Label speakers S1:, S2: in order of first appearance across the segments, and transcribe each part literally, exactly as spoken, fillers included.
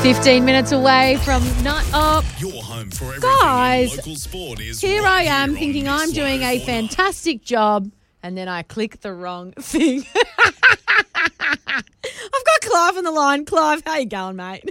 S1: fifteen minutes away from night up.
S2: Your home for everything
S1: Guys,
S2: local sport is
S1: here
S2: right
S1: I am
S2: here
S1: thinking
S2: on
S1: I'm
S2: Mix
S1: doing a
S2: one oh four point nine.
S1: fantastic job, and then I click the wrong thing. I've got Clive on the line. Clive, how you going, mate?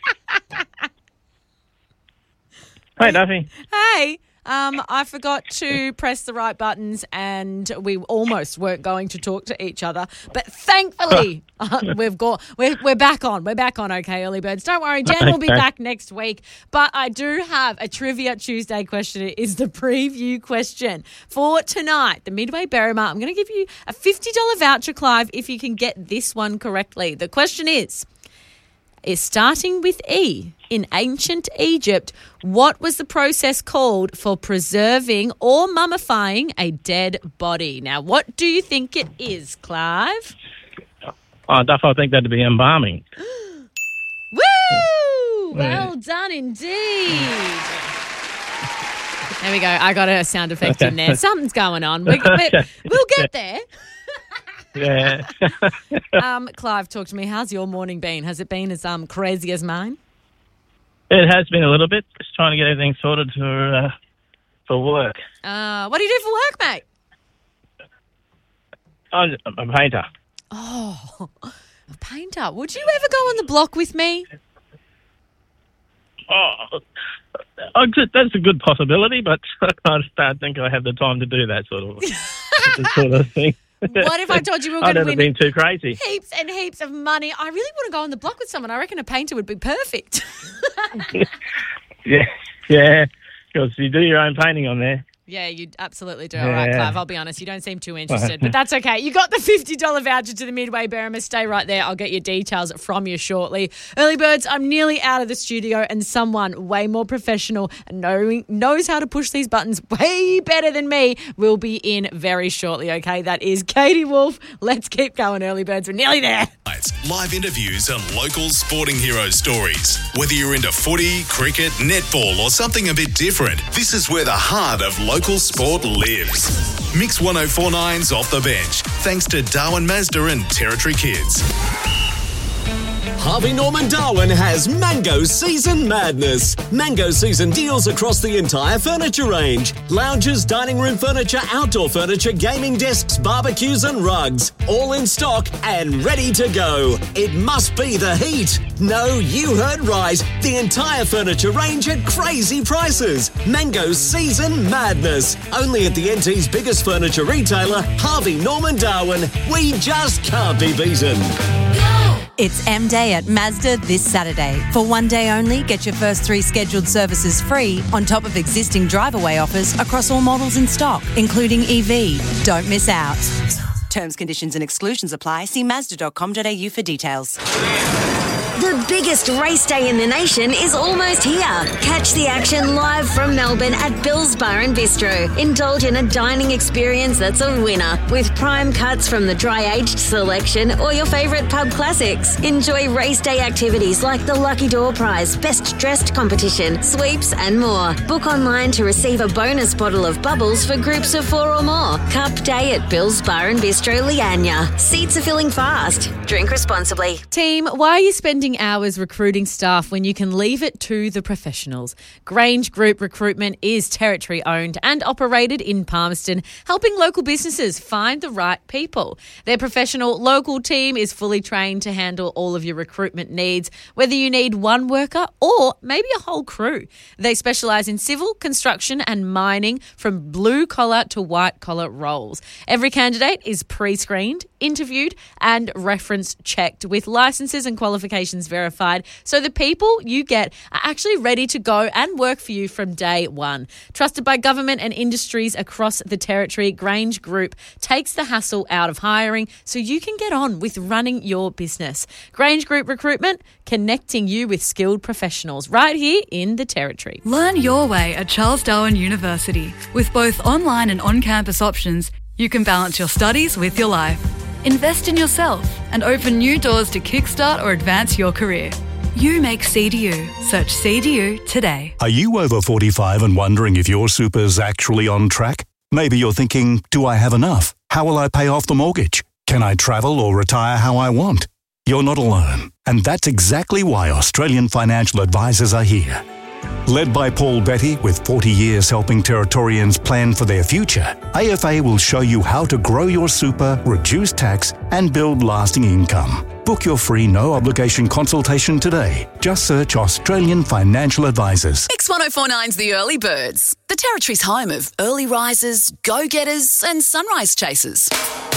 S3: Hey, Duffy.
S1: Hey, um, I forgot to press the right buttons, and we almost weren't going to talk to each other. But thankfully, uh, we've got we're we're back on. We're back on. Okay, early birds. Don't worry, Jen will be
S3: Okay.
S1: back next week. But I do have a Trivia Tuesday question. It is the preview question for tonight. The Midway Berrima. I'm going to give you a fifty dollars voucher, Clive, if you can get this one correctly. The question is. Is starting with E. In ancient Egypt, what was the process called for preserving or mummifying a dead body? Now, what do you think it is, Clive?
S3: Oh, Duff, I think that'd be embalming.
S1: Woo! Well done indeed. There we go. I got a sound effect in there. Something's going on. We, we, we'll get there.
S3: Yeah.
S1: Um, Clive, talk to me. How's your morning been? Has it been as um crazy as mine?
S3: It has been a little bit. Just trying to get everything sorted for uh, for work.
S1: Uh, what do you do for work, mate?
S3: I'm a painter.
S1: Oh, a painter. Would you ever go on the block with me?
S3: Oh, I could, that's a good possibility, but I just don't think I have the time to do that sort of, that sort of thing.
S1: What if I told you we were
S3: I've
S1: going to
S3: never
S1: win
S3: been too crazy.
S1: heaps and heaps of money? I really want to go on the block with someone. I reckon a painter would be perfect.
S3: Yeah, yeah, because you do your own painting on there.
S1: Yeah, you absolutely do. All right,
S3: Yeah.
S1: Clive, I'll be honest. You don't seem too interested, but that's okay. You got the fifty dollars voucher to the Midway Berrima. Stay right there. I'll get your details from you shortly. Early birds, I'm nearly out of the studio, and someone way more professional and knowing, knows how to push these buttons way better than me will be in very shortly, okay? That is Katie Wolf. Let's keep going, early birds. We're nearly there.
S2: Live interviews and local sporting hero stories. Whether you're into footy, cricket, netball, or something a bit different, this is where the heart of local sport lives. Mix one oh four point nine's Off the Bench, thanks to Darwin Mazda and Territory Kids.
S4: Harvey Norman Darwin has Mango Season Madness. Mango Season deals across the entire furniture range. Lounges, dining room furniture, outdoor furniture, gaming desks, barbecues and rugs. All in stock and ready to go. It must be the heat. No, you heard right. The entire furniture range at crazy prices. Mango Season Madness. Only at the N T's biggest furniture retailer, Harvey Norman Darwin. We just can't be beaten.
S5: It's M Day at Mazda this Saturday. For one day only, get your first three scheduled services free on top of existing drive-away offers across all models in stock, including E V. Don't miss out. Terms, conditions and exclusions apply. See mazda dot com dot a u for details.
S6: The biggest race day in the nation is almost here. Catch the action live from Melbourne at Bill's Bar and Bistro. Indulge in a dining experience that's a winner with prime cuts from the dry-aged selection or your favourite pub classics. Enjoy race day activities like the Lucky Door Prize, Best Dressed competition, sweeps and more. Book online to receive a bonus bottle of bubbles for groups of four or more. Cup Day at Bill's Bar and Bistro, Leanya. Seats are filling fast. Drink responsibly.
S1: Team, why are you spending hours recruiting staff when you can leave it to the professionals? Grange Group Recruitment is territory owned and operated in Palmerston, helping local businesses find the right people. Their professional local team is fully trained to handle all of your recruitment needs, whether you need one worker or maybe a whole crew. They specialise in civil, construction and mining, from blue collar to white collar roles. Every candidate is pre-screened, interviewed and reference checked with licenses and qualifications verified, so the people you get are actually ready to go and work for you from day one. Trusted by government and industries across the territory, Grange Group takes the hassle out of hiring so you can get on with running your business. Grange Group Recruitment, connecting you with skilled professionals right here in the territory.
S7: Learn your way at Charles Darwin University. With both online and on-campus options, you can balance your studies with your life. Invest in yourself and open new doors to kickstart or advance your career. You make C D U. Search C D U today.
S8: Are you over forty-five and wondering if your super's actually on track? Maybe you're thinking, do I have enough? How will I pay off the mortgage? Can I travel or retire how I want? You're not alone, and that's exactly why Australian Financial Advisors are here. Led by Paul Betty, with forty years helping Territorians plan for their future, A F A will show you how to grow your super, reduce tax, and build lasting income. Book your free no-obligation consultation today. Just search Australian Financial Advisors.
S9: X one oh four nine's The Early Birds, the Territory's home of early risers, go-getters and sunrise chasers.